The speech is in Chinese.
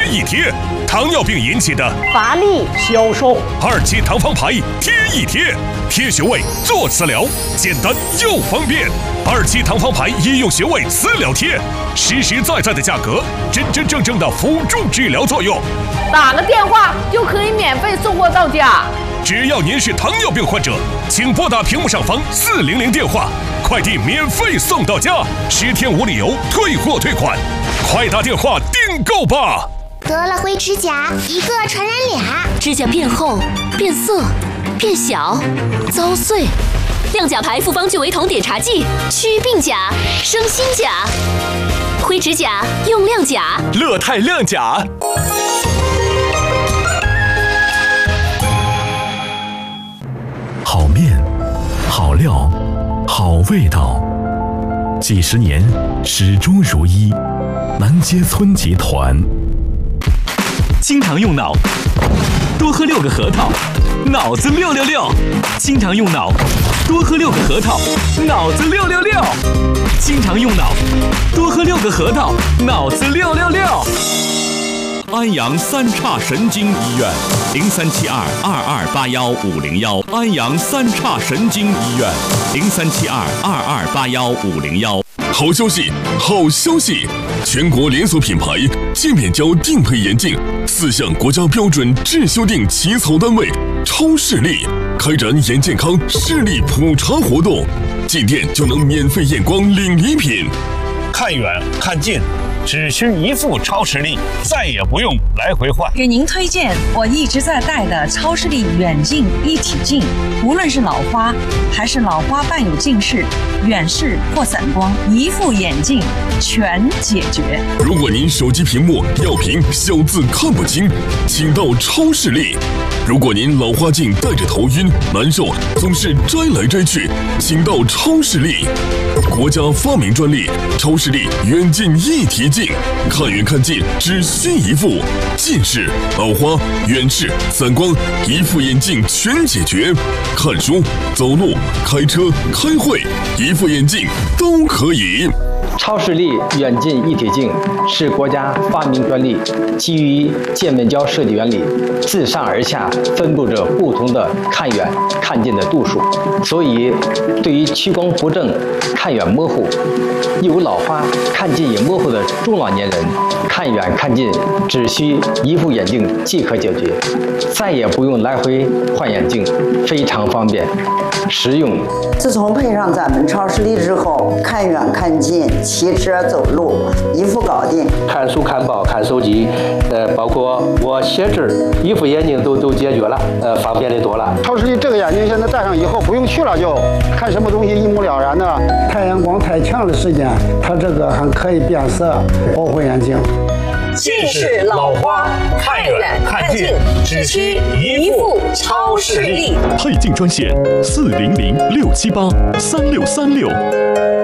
一贴，糖尿病引起的乏力、消瘦。 2期糖方牌贴一贴，贴穴位做磁疗，简单又方便。2期糖方牌医用穴位磁疗贴，实实在在的价格，真真正正的辅助治疗作用。 打个电话就可以免费送货到家。 只要您是糖尿病患者，请拨打屏幕上方400电话，快递免费送到家，10天无理由退货退款，快打电话订购吧！ 得了灰指甲，一个传染俩， 指甲变厚、变色、变小、遭碎。亮甲牌复方聚维酮碘茶剂，祛病甲，生新甲。灰指甲用亮甲， 乐泰亮甲。 好面，好料，好味道，几十年始终如一。南街村集团。 经常用脑，多喝6个核桃，脑子666。经常用脑，多喝6个核桃，脑子666。经常用脑，多喝6个核桃，脑子666。安阳三岔神经医院0372228151，安阳三岔神经医院0372228151。 好消息，好消息！全国连锁品牌界面胶定配眼镜4项国家标准质修订起草单位超视力开展眼健康视力普查活动，进店就能免费验光领礼品。 看远看近，只需一副超视力，再也不用来回换。 给您推荐我一直在戴的超视力远近一体镜，无论是老花还是老花伴有近视、远视或散光，一副眼镜全解决。 如果您手机屏幕要屏小字看不清，请到超视力。如果您老花镜戴着头晕难受，总是摘来摘去，请到超视力。国家发明专利超视力远近一体镜，看远看近只需一副，近视、老花、远视、散光，一副眼镜全解决。看书、走路、开车、开会，一副眼镜都可以。 超视力远近一体镜是国家发明专利，基于界面胶设计原理，自上而下分布着不同的看远看近的度数，所以对于屈光不正、看远模糊、有老花、看近也模糊的中老年人，看远看近只需一副眼镜即可解决，再也不用来回换眼镜，非常方便实用。 自从配上咱们超视力之后，看远看近、骑车走路一副搞定。 看书、看报、看手机，包括我写字，一副眼镜都解决了，方便的多了。 超视力这个眼镜现在戴上以后，不用去了就看什么东西一目了然的。太阳光太强的时间，它这个还可以变色，保护眼睛。 近视、老花，看远看近，只需一副超视力。 配镜专线400-678-3636。